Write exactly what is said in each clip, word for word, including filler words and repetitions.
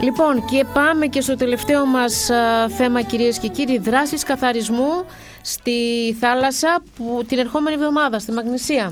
Λοιπόν, και πάμε και στο τελευταίο μας θέμα, κυρίες και κύριοι, δράσεις καθαρισμού στη θάλασσα που την ερχόμενη εβδομάδα στη Μαγνησία.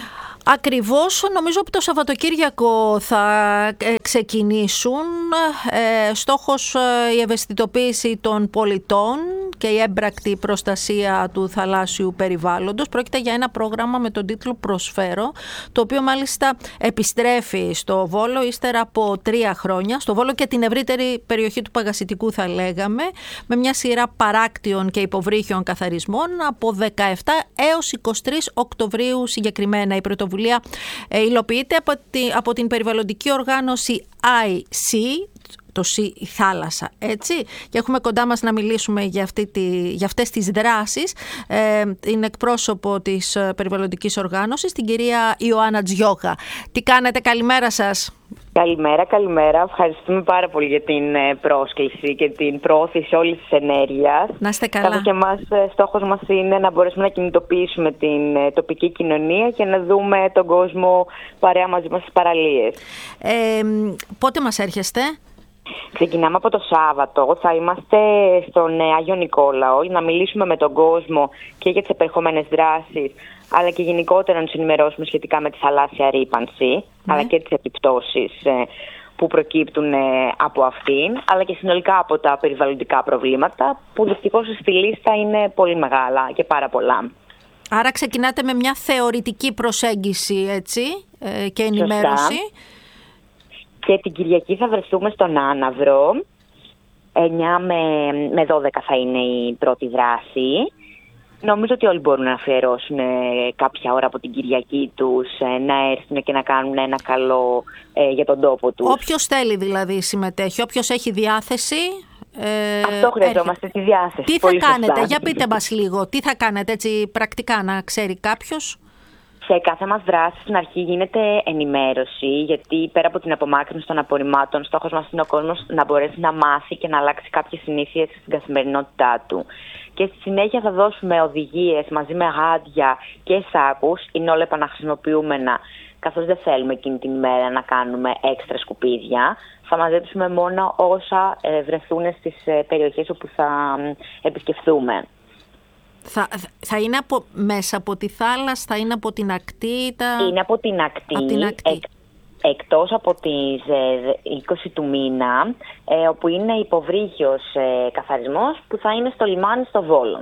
Ακριβώς, νομίζω ότι το Σαββατοκύριακο θα ξεκινήσουν. Ε, στόχος η ευαισθητοποίηση των πολιτών και η έμπρακτη προστασία του θαλάσσιου περιβάλλοντος. Πρόκειται για ένα πρόγραμμα με τον τίτλο «Προσφέρω», το οποίο μάλιστα επιστρέφει στο Βόλο ύστερα από τρία χρόνια, στο Βόλο και την ευρύτερη περιοχή του Παγασιτικού θα λέγαμε, με μια σειρά παράκτιων και υποβρύχιων καθαρισμών από δεκαεπτά έως είκοσι τρεις Οκτωβρίου συγκεκριμένα. Η πρωτοβουλία υλοποιείται από, τη, από την περιβαλλοντική οργάνωση άι σι, το C, η θάλασσα, έτσι. Και έχουμε κοντά μας να μιλήσουμε για, αυτή τη, για αυτές τις δράσεις ε, την εκπρόσωπο της περιβαλλοντικής οργάνωσης, την κυρία Ιωάννα Τζιόγα. Τι κάνετε, καλημέρα σας. Καλημέρα, καλημέρα. Ευχαριστούμε πάρα πολύ για την πρόσκληση και την προώθηση όλης της ενέργειας. Να είστε καλά. Καθώς και εμάς, στόχος μας είναι να μπορέσουμε να κινητοποιήσουμε την τοπική κοινωνία και να δούμε τον κόσμο παρέα μαζί μας στις παραλίες. Ε, πότε μας έρχεστε? Ξεκινάμε από το Σάββατο. Θα είμαστε στον Άγιο Νικόλαο για να μιλήσουμε με τον κόσμο και για τις επερχόμενες δράσεις, αλλά και γενικότερα να τους ενημερώσουμε σχετικά με τη θαλάσσια ρύπανση, ναι, αλλά και τις επιπτώσεις που προκύπτουν από αυτήν, αλλά και συνολικά από τα περιβαλλοντικά προβλήματα, που δυστυχώς στη λίστα είναι πολύ μεγάλα και πάρα πολλά. Άρα ξεκινάτε με μια θεωρητική προσέγγιση, έτσι, και ενημέρωση. Σωστά. Και την Κυριακή θα βρεθούμε στον Άναυρο. εννιά με δώδεκα θα είναι η πρώτη δράση. Νομίζω ότι όλοι μπορούν να αφιερώσουν κάποια ώρα από την Κυριακή τους, να έρθουν και να κάνουν ένα καλό ε, για τον τόπο τους. Όποιος θέλει δηλαδή συμμετέχει, όποιος έχει διάθεση. Ε, Αυτό χρειαζόμαστε, έρχεται. Τη διάθεση. Τι θα κάνετε, σωστά. Για πείτε μας λίγο, τι θα κάνετε έτσι πρακτικά να ξέρει κάποιος. Σε κάθε μας δράση στην αρχή γίνεται ενημέρωση, γιατί πέρα από την απομάκρυνση των απορριμμάτων, στόχος μας είναι ο κόσμος να μπορέσει να μάθει και να αλλάξει κάποιες συνήθειες στην καθημερινότητά του. Και στη συνέχεια θα δώσουμε οδηγίες μαζί με γάντια και σάκους, είναι όλα επαναχρησιμοποιούμενα, καθώς δεν θέλουμε εκείνη την ημέρα να κάνουμε έξτρα σκουπίδια. Θα μαζέψουμε μόνο όσα βρεθούν στις περιοχές όπου θα επισκεφθούμε. Θα, θα είναι από, μέσα από τη θάλασσα, θα είναι από την ακτή? Τα... Είναι από την ακτή, από την ακτή. Εκ, εκτός από τις ε, είκοσι του μήνα, ε, όπου είναι υποβρύχιος ε, καθαρισμός, που θα είναι στο λιμάνι στο Βόλο.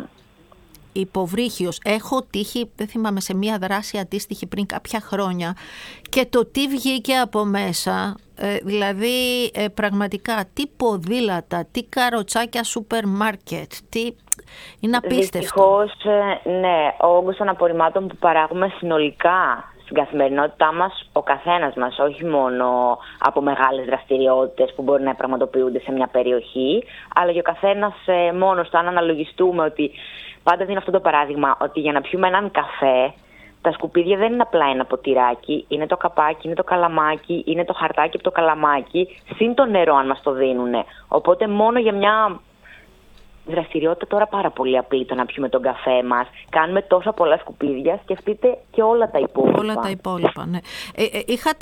Υποβρύχιος. Έχω τύχει, δεν θυμάμαι, σε μία δράση αντίστοιχη πριν κάποια χρόνια, και το τι βγήκε από μέσα, ε, δηλαδή ε, πραγματικά τι ποδήλατα, τι καροτσάκια σούπερ μάρκετ, τι... Είναι απίστευτο. Δυστυχώς, ναι, ο όγκος των απορριμμάτων που παράγουμε συνολικά στην καθημερινότητά μας, ο καθένας μας, όχι μόνο από μεγάλες δραστηριότητες που μπορεί να πραγματοποιούνται σε μια περιοχή, αλλά και ο καθένας μόνος του, αν αναλογιστούμε ότι πάντα δίνω αυτό το παράδειγμα, ότι για να πιούμε έναν καφέ, τα σκουπίδια δεν είναι απλά ένα ποτηράκι, είναι το καπάκι, είναι το καλαμάκι, είναι το χαρτάκι από το καλαμάκι, συν το νερό αν μας το δίνουνε. Οπότε μόνο για μια δραστηριότητα τώρα πάρα πολύ απλή, το να πιούμε τον καφέ μας. Κάνουμε τόσα πολλά σκουπίδια, σκεφτείτε και όλα τα υπόλοιπα. Όλα τα υπόλοιπα, ναι. Ε, ε, είχατε,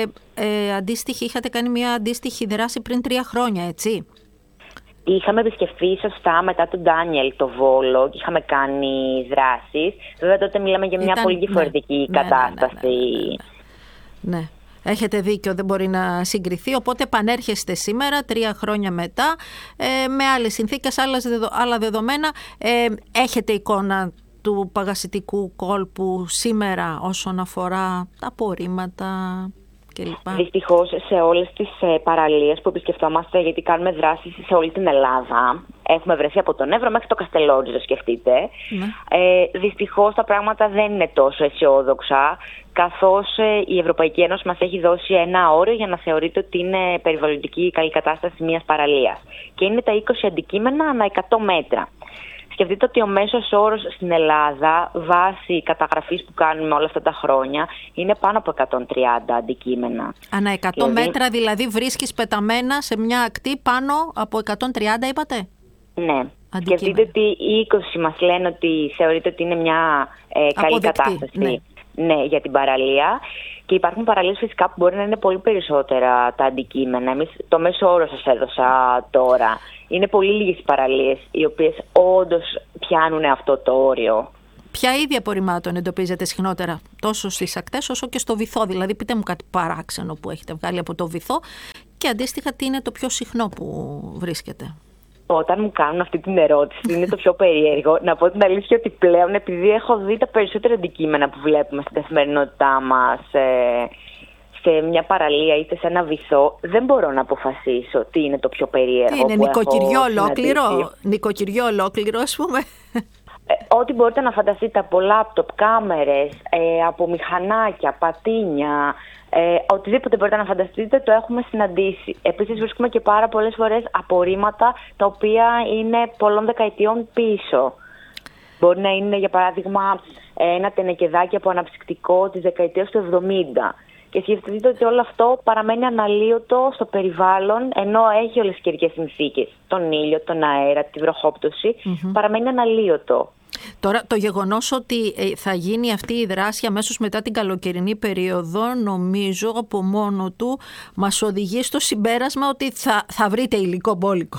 ε, αντίστοιχη, είχατε κάνει μια αντίστοιχη δράση πριν τρία χρόνια, έτσι? Είχαμε επισκεφθεί σωστά μετά τον Ντάνιελ το Βόλο και είχαμε κάνει δράσεις. Βέβαια τότε μιλάμε για μια Ήταν, πολύ διαφορετική ναι, κατάσταση. Ναι, ναι, ναι, ναι, ναι. ναι. Έχετε δίκιο, δεν μπορεί να συγκριθεί, οπότε επανέρχεστε σήμερα, τρία χρόνια μετά, ε, με άλλες συνθήκες, άλλα δεδομένα. Ε, έχετε εικόνα του παγασιτικού κόλπου σήμερα όσον αφορά τα απορρίμματα κλπ? Δυστυχώς σε όλες τις ε, παραλίες που επισκεφτόμαστε, γιατί κάνουμε δράσεις σε όλη την Ελλάδα, έχουμε βρεθεί από τον Εύρο μέχρι το Καστελόριζο, σκεφτείτε. Ναι. Ε, δυστυχώς τα πράγματα δεν είναι τόσο αισιόδοξα, καθώς ε, η Ευρωπαϊκή Ένωση μας έχει δώσει ένα όριο για να θεωρείται ότι είναι περιβαλλοντική καλή κατάσταση μιας παραλίας. Και είναι τα είκοσι αντικείμενα ανά εκατό μέτρα. Σκεφτείτε ότι ο μέσος όρος στην Ελλάδα, βάσει καταγραφής που κάνουμε όλα αυτά τα χρόνια, είναι πάνω από εκατόν τριάντα αντικείμενα. Ανά εκατό δηλαδή... μέτρα δηλαδή βρίσκεις πεταμένα σε μια ακτή πάνω από εκατόν τριάντα, είπατε? Ναι. Σκεφτείτε ότι οι είκοσι μας λένε ότι θεωρείται ότι είναι μια ε, καλή αποδεκτή, κατάσταση. Ναι. ναι, για την παραλία. Και υπάρχουν παραλίες φυσικά που μπορεί να είναι πολύ περισσότερα τα αντικείμενα. Εμείς το μέσο όρο σας έδωσα τώρα. Είναι πολύ λίγες παραλίες οι οποίες όντως πιάνουν αυτό το όριο. Ποια είδη απορριμμάτων εντοπίζετε συχνότερα τόσο στις ακτές όσο και στο βυθό? Δηλαδή πείτε μου κάτι παράξενο που έχετε βγάλει από το βυθό και αντίστοιχα τι είναι το πιο συχνό που βρίσκεται. Όταν μου κάνουν αυτή την ερώτηση, είναι το πιο περίεργο. Να πω την αλήθεια ότι πλέον, επειδή έχω δει τα περισσότερα αντικείμενα που βλέπουμε στην καθημερινότητά μας ε, σε μια παραλία είτε σε ένα βυθό, δεν μπορώ να αποφασίσω τι είναι το πιο περίεργο. Τι είναι, που νοικοκυριό έχω ολόκληρο, νοικοκυριό ολόκληρο, ας πούμε. Ε, ό,τι μπορείτε να φανταστείτε, από λάπτοπ, κάμερες, ε, από μηχανάκια, πατίνια, ε, οτιδήποτε μπορείτε να φανταστείτε το έχουμε συναντήσει. Επίσης βρίσκουμε και πάρα πολλές φορές απορρίμματα τα οποία είναι πολλών δεκαετιών πίσω. Μπορεί να είναι, για παράδειγμα, ένα τενεκεδάκι από αναψυκτικό της δεκαετίας του εβδομήντα. Και σκεφτείτε ότι όλο αυτό παραμένει αναλύωτο στο περιβάλλον, ενώ έχει όλες τις καιρικές συνθήκες. Τον ήλιο, τον αέρα, τη βροχόπτωση, mm-hmm. παραμένει αναλύωτο. Τώρα, το γεγονός ότι θα γίνει αυτή η δράση αμέσως μετά την καλοκαιρινή περίοδο, νομίζω από μόνο του μας οδηγεί στο συμπέρασμα ότι θα, θα βρείτε υλικό μπόλικο.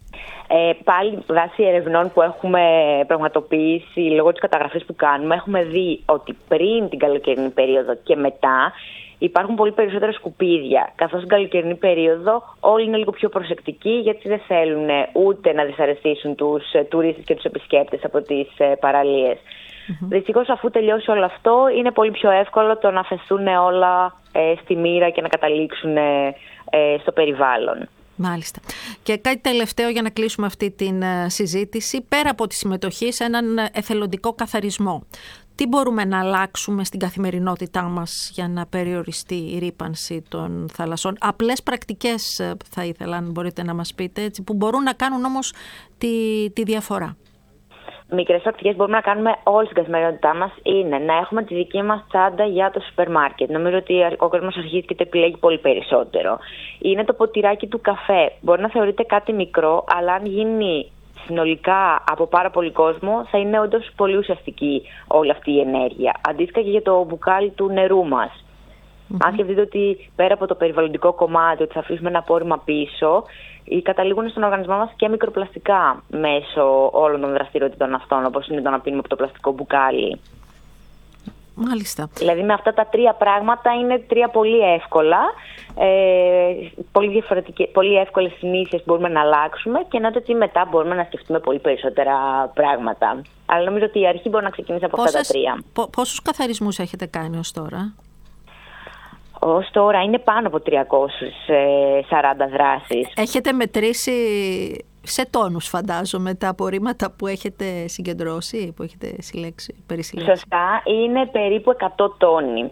Ε, πάλι βάσει ερευνών που έχουμε πραγματοποιήσει λόγω της καταγραφής που κάνουμε, έχουμε δει ότι πριν την καλοκαιρινή περίοδο και μετά υπάρχουν πολύ περισσότερα σκουπίδια. Καθώς στην καλοκαιρινή περίοδο όλοι είναι λίγο πιο προσεκτικοί, γιατί δεν θέλουν ούτε να δυσαρεστήσουν τους τουρίστες και τους επισκέπτες από τις παραλίες. Mm-hmm. Δυστυχώς, αφού τελειώσει όλο αυτό, είναι πολύ πιο εύκολο το να αφαιθούν όλα ε, στη μοίρα και να καταλήξουν ε, στο περιβάλλον. Μάλιστα. Και κάτι τελευταίο για να κλείσουμε αυτή την συζήτηση, πέρα από τη συμμετοχή σε έναν εθελοντικό καθαρισμό. Τι μπορούμε να αλλάξουμε στην καθημερινότητά μας για να περιοριστεί η ρύπανση των θαλασσών? Απλές πρακτικές θα ήθελα, αν μπορείτε να μας πείτε, έτσι, που μπορούν να κάνουν όμως τη, τη διαφορά. Μικρές πρακτικές μπορούμε να κάνουμε όλη στην καθημερινότητά μας είναι να έχουμε τη δική μας τσάντα για το σούπερ μάρκετ. Νομίζω ότι ο κόσμος αρχίζει και το επιλέγει πολύ περισσότερο. Είναι το ποτηράκι του καφέ. Μπορεί να θεωρείται κάτι μικρό, αλλά αν γίνει συνολικά από πάρα πολύ κόσμο, θα είναι όντως πολύ ουσιαστική όλη αυτή η ενέργεια. Αντίστοιχα και για το μπουκάλι του νερού μας. Mm-hmm. Αν σκεφτείτε ότι πέρα από το περιβαλλοντικό κομμάτι, ότι θα αφήσουμε ένα απόρριμμα πίσω, καταλήγουν στον οργανισμό μας και μικροπλαστικά μέσω όλων των δραστηριοτήτων αυτών, όπως είναι το να πίνουμε από το πλαστικό μπουκάλι. Μάλιστα. Δηλαδή με αυτά τα τρία πράγματα είναι τρία πολύ εύκολα, ε, πολύ, πολύ εύκολες συνήθειες που μπορούμε να αλλάξουμε και να το ότι μετά μπορούμε να σκεφτούμε πολύ περισσότερα πράγματα. Αλλά νομίζω ότι η αρχή μπορεί να ξεκινήσει από Πόσες, αυτά τα τρία. Πο, πόσους καθαρισμούς έχετε κάνει ως τώρα? Ως τώρα είναι πάνω από τριακόσιες σαράντα δράσεις. Έχετε μετρήσει σε τόνους, φαντάζομαι, τα απορρίμματα που έχετε συγκεντρώσει, που έχετε συλλέξει, περισυλλέξει? Σωστά, είναι περίπου εκατό τόνοι.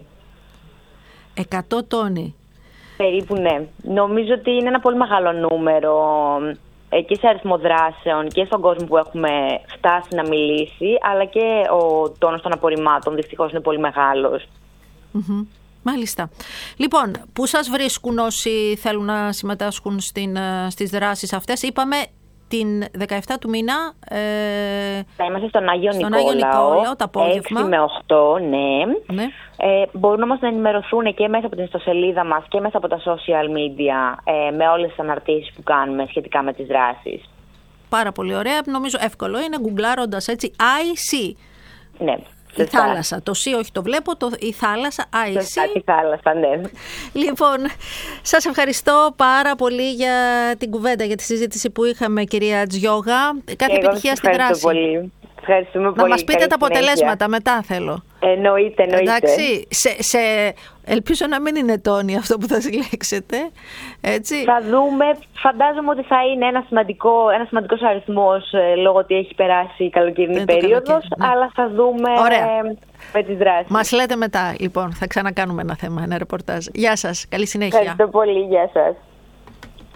εκατό τόνοι. Περίπου, ναι. Νομίζω ότι είναι ένα πολύ μεγάλο νούμερο και σε αριθμό δράσεων και στον κόσμο που έχουμε φτάσει να μιλήσει, αλλά και ο τόνος των απορριμμάτων δυστυχώς είναι πολύ μεγάλος. Mm-hmm. Μάλιστα. Λοιπόν, πού σας βρίσκουν όσοι θέλουν να συμμετάσχουν στην, στις δράσεις αυτές? Είπαμε την δεκαεφτά του μήνα. Ε, θα είμαστε στον Άγιο στον Νικόλαο, Άγιο Νικόλαο το απόγευμα. έξι με οκτώ, ναι. ναι. Ε, μπορούν όμως να ενημερωθούν και μέσα από την ιστοσελίδα μας και μέσα από τα social media ε, με όλες τις αναρτήσεις που κάνουμε σχετικά με τις δράσεις. Πάρα πολύ ωραία. Νομίζω εύκολο είναι γκουγκλάροντας έτσι άι σι. Ναι. Η θάλασσα. Το C όχι το βλέπω, το, η θάλασσα, άι σι. Η θάλασσα, ναι. Λοιπόν, σας ευχαριστώ πάρα πολύ για την κουβέντα, για τη συζήτηση που είχαμε, κυρία Τζιόγα. Κάθε και επιτυχία στη δράση. Πολύ. Ευχαριστούμε να πολύ. Να μας πείτε τα αποτελέσματα συνέχεια. Μετά θέλω. Εννοείται, εννοείται. Εντάξει, σε, σε, ελπίζω να μην είναι τόνοι αυτό που θα συλλέξετε. Έτσι. Θα δούμε. Φαντάζομαι ότι θα είναι ένα σημαντικό, ένας σημαντικός αριθμός ε, λόγω ότι έχει περάσει η καλοκαιρινή περίοδος, ναι. Αλλά θα δούμε ε, με τις δράσεις. Μας λέτε μετά, λοιπόν, θα ξανακάνουμε ένα θέμα, ένα ρεπορτάζ. Γεια σας, καλή συνέχεια. Ευχαριστώ πολύ, γεια σας.